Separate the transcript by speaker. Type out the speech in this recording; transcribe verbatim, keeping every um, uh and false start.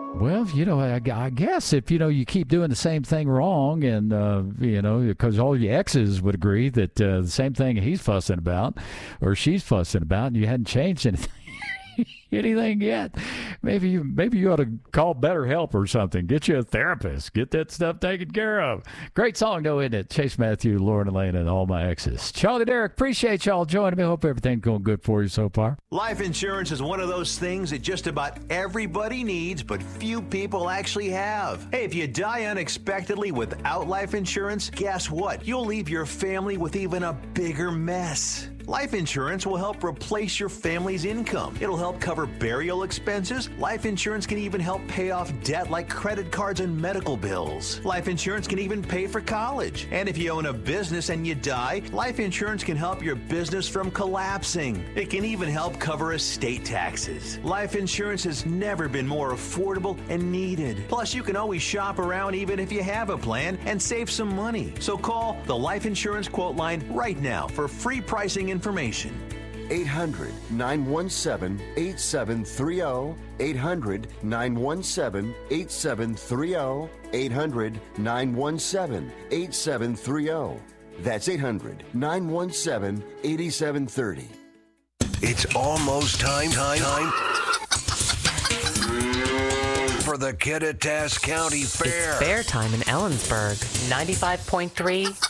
Speaker 1: Well, you know, I, I guess if, you know, you keep doing the same thing wrong and, uh, you know, because all your exes would agree that uh, the same thing he's fussing about or she's fussing about, and you hadn't changed anything. anything yet, maybe you maybe you ought to call BetterHelp or something. Get you a therapist. Get that stuff taken care of. Great song, though, isn't it? Chase Matthew, Lauren Elaine, and all my exes. Charlie Derrick, appreciate y'all joining me. Hope everything's going good for you so far.
Speaker 2: Life insurance is one of those things that just about everybody needs, but few people actually have. Hey, if you die unexpectedly without life insurance, guess what? You'll leave your family with even a bigger mess. Life insurance will help replace your family's income. It'll help cover burial expenses. Life insurance can even help pay off debt like credit cards and medical bills. Life insurance can even pay for college. And if you own a business and you die, life insurance can help your business from collapsing. It can even help cover estate taxes. Life insurance has never been more affordable and needed. Plus, you can always shop around even if you have a plan and save some money. So call the Life Insurance Quote Line right now for free pricing information.
Speaker 3: eight hundred, nine one seven, eight seven three zero. eight hundred, nine one seven, eight seven three zero. eight hundred, nine one seven, eight seven three zero. That's eight hundred, nine one seven, eight seven three zero.
Speaker 4: It's almost time, time, time for the Kittitas County Fair.
Speaker 5: It's fair time in Ellensburg. ninety-five point three